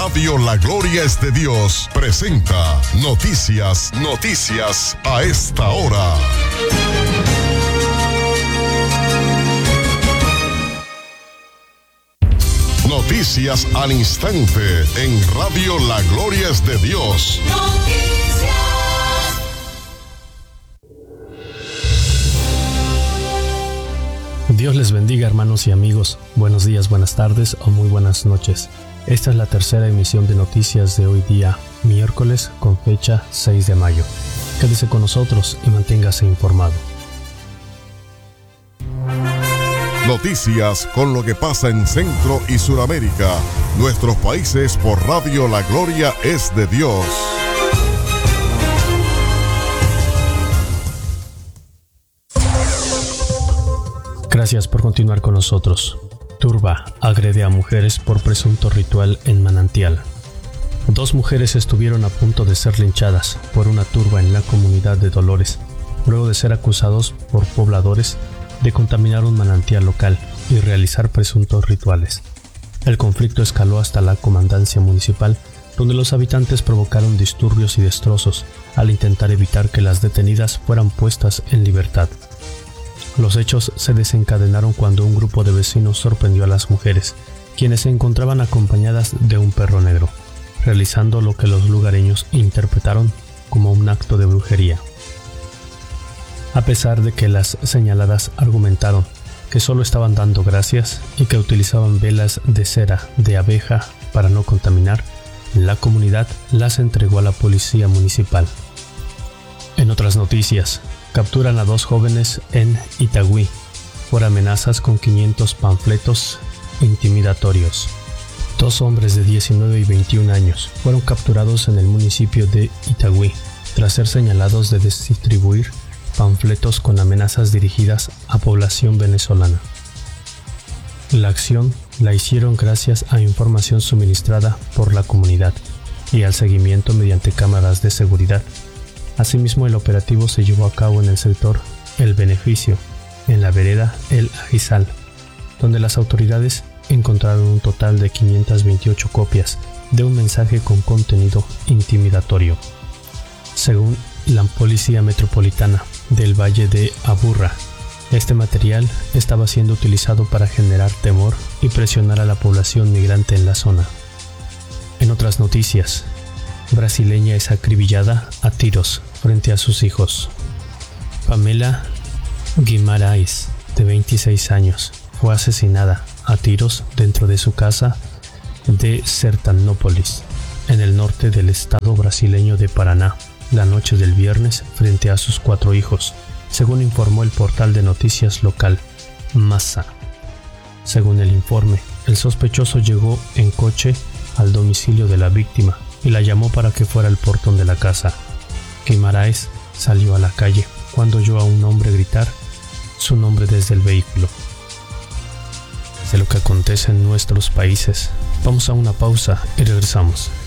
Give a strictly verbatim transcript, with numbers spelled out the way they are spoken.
Radio La Gloria es de Dios presenta Noticias, Noticias a esta hora. Noticias al instante en Radio La Gloria es de Dios. Noticias. Dios les bendiga, hermanos y amigos. Buenos días, buenas tardes o muy buenas noches. Esta es la tercera emisión de noticias de hoy día, miércoles, con fecha seis de mayo. Quédese con nosotros y manténgase informado. Noticias con lo que pasa en Centro y Suramérica, nuestros países por Radio La Gloria es de Dios. Gracias por continuar con nosotros. Turba agrede a mujeres por presunto ritual en Manantial. Dos mujeres estuvieron a punto de ser linchadas por una turba en la comunidad de Dolores, luego de ser acusados por pobladores de contaminar un manantial local y realizar presuntos rituales. El conflicto escaló hasta la comandancia municipal, donde los habitantes provocaron disturbios y destrozos al intentar evitar que las detenidas fueran puestas en libertad. Los hechos se desencadenaron cuando un grupo de vecinos sorprendió a las mujeres, quienes se encontraban acompañadas de un perro negro, realizando lo que los lugareños interpretaron como un acto de brujería. A pesar de que las señaladas argumentaron que solo estaban dando gracias y que utilizaban velas de cera de abeja para no contaminar, la comunidad las entregó a la policía municipal. En otras noticias, capturan a dos jóvenes en Itagüí por amenazas con quinientos panfletos intimidatorios. Dos hombres de diecinueve y veintiún años fueron capturados en el municipio de Itagüí tras ser señalados de distribuir panfletos con amenazas dirigidas a población venezolana. La acción la hicieron gracias a información suministrada por la comunidad y al seguimiento mediante cámaras de seguridad. Asimismo, el operativo se llevó a cabo en el sector El Beneficio, en la vereda El Ajizal, donde las autoridades encontraron un total de quinientas veintiocho copias de un mensaje con contenido intimidatorio. Según la Policía Metropolitana del Valle de Aburrá, este material estaba siendo utilizado para generar temor y presionar a la población migrante en la zona. En otras noticias, brasileña es acribillada a tiros frente a sus hijos. Pamela Guimarães, de veintiséis años, fue asesinada a tiros dentro de su casa de Sertanópolis, en el norte del estado brasileño de Paraná, la noche del viernes frente a sus cuatro hijos, según informó el portal de noticias local Massa. Según el informe, el sospechoso llegó en coche al domicilio de la víctima y la llamó para que fuera al portón de la casa. Guimarães salió a la calle cuando oyó a un hombre gritar su nombre desde el vehículo. De lo que acontece en nuestros países, vamos a una pausa y regresamos.